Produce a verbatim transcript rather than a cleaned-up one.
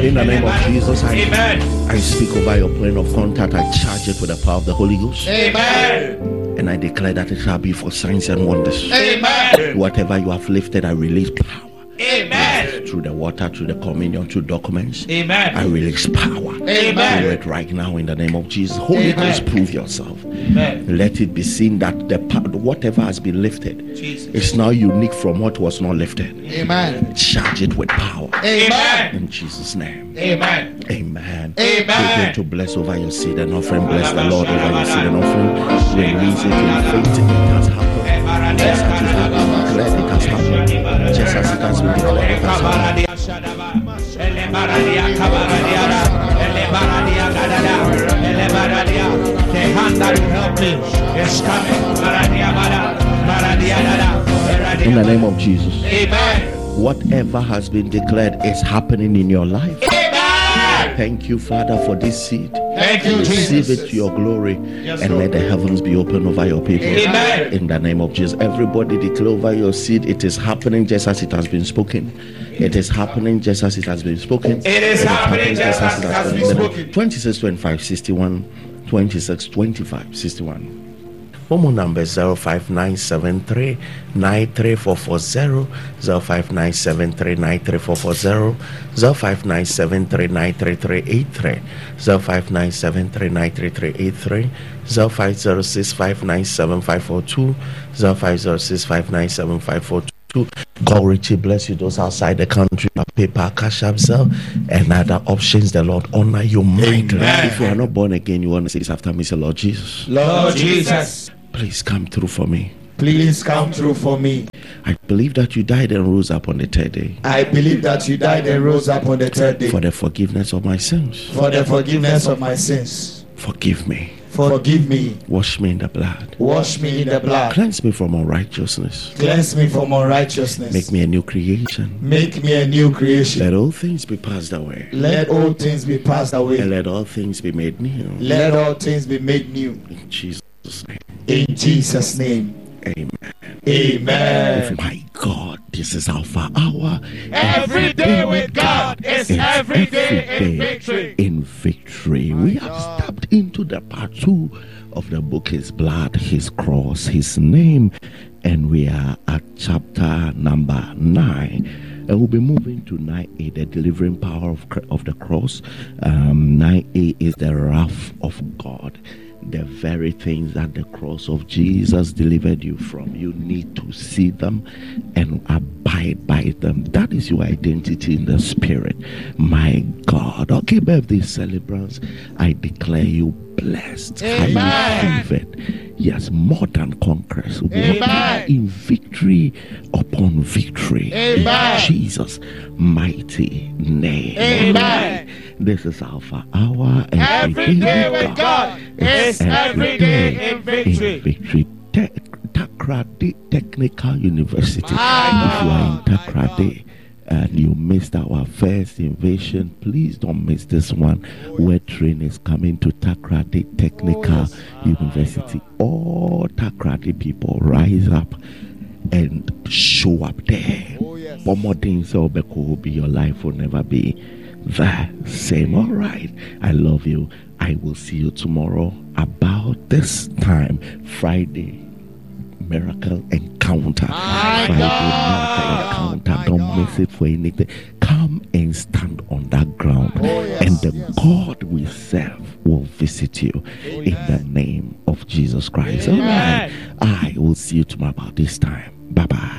In the name of Jesus, I, I speak over your plane of contact. I charge it with the power of the Holy Ghost. Amen. And I declare that it shall be for signs and wonders. Amen. Whatever you have lifted, I release power. Amen. Through the water, through the communion, through documents. Amen. I release power. Amen. Do it right now in the name of Jesus. Holy Ghost, prove yourself. Amen. Let it be seen that the whatever has been lifted Jesus. Is now unique from what was not lifted. Amen. Charge it with power. Amen. In Jesus' name. Amen. Amen. Amen. Begin to bless over your seed and offering. Bless the Lord over your seed and offering. Release it in faith. It has happened. Just as it has been declared, it has happened. Just as it has been declared, it has happened. The hand that will help me is coming. In the name of Jesus. Amen. Whatever has been declared is happening in your life. Amen. Thank you, Father, for this seed. Thank you, Receive Jesus. it to your glory, yes, and Lord. let the heavens be open over your people. Amen. In the name of Jesus. Everybody declare over your seed, it is happening just as it has been spoken. It is happening just as it has been spoken. It is, it happening, is happening just as it has been spoken. twenty-six, twenty-five, sixty-one, twenty-six, twenty-five, sixty-one. One more number, zero five nine seven three nine three four four zero, zero five nine seven three nine three four four zero, zero five nine seven three nine three three eight three, zero five nine seven three nine three three eight three, zero five zero six five nine seven five four two, zero five zero six five nine seven five four two. God richly bless you. Those outside the country, PayPal, Cash App, Zelle, and other options. The Lord honor you mightily. If you are not born again, you want to say this after me, say, Lord Jesus. Lord Jesus. Please come through for me. Please come through for me. I believe that you died and rose up on the third day. I believe that you died and rose up on the third day. For the forgiveness of my sins. For the forgiveness of my sins. Forgive me. Forgive me. Wash me in the blood. Wash me in the blood. Cleanse me from unrighteousness. Cleanse me from unrighteousness. Make me a new creation. Make me a new creation. Let all things be passed away. Let all things be passed away. And let all things be made new. Let all things be made new. In Jesus' name. In Jesus' name. Amen. Amen. My God, this is Alpha Hour. Every day with God is every day in victory. In victory. We have stepped into the part two of the book, His Blood, His Cross, His Name. And we are at chapter number nine. And we'll be moving to nine A, the delivering power of, of the cross. Um, nine A is the wrath of God. The very things that the cross of Jesus delivered you from, you need to see them and abide by them. That is your identity in the spirit. My God. Okay, birthday celebrants, I declare you blessed, highly favored. Yes, more than conquerors. Walking in victory upon victory. Amen. In Jesus' mighty name. Amen. This is Alpha Hour. And every day with God is every day in victory. In victory. Te- Takoradi Technical University. Ah. If you are in Takoradi and you missed our first invasion, please don't miss this one, where train is coming to Takoradi Technical oh, yes. University. All Takoradi people rise up and show up there. Oh, yes. Will be your life will never be the same. All right, I love you. I will see you tomorrow about this time, Friday. Miracle encounter. My Friday God. miracle encounter. My Don't God. miss it for anything. Come and stand on that ground, oh, yes, and the yes. God we serve will visit you. Amen. In the name of Jesus Christ. Amen. All right, I will see you tomorrow about this time. Bye bye.